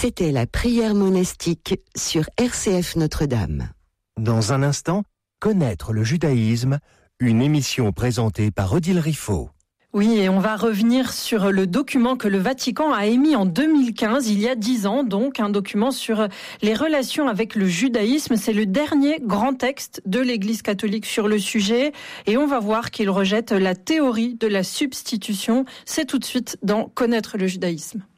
C'était la prière monastique sur RCF Notre-Dame. Dans un instant, connaître le judaïsme, une émission présentée par Odile Riffaut. Oui, et on va revenir sur le document que le Vatican a émis en 2015, il y a 10 ans, donc un document sur les relations avec le judaïsme. C'est le dernier grand texte de l'Église catholique sur le sujet et on va voir qu'il rejette la théorie de la substitution. C'est tout de suite dans Connaître le judaïsme.